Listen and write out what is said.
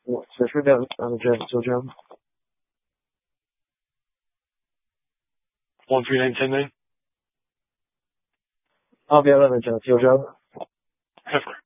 此时的纠正。 13910. RB11 纠正。 Heifer.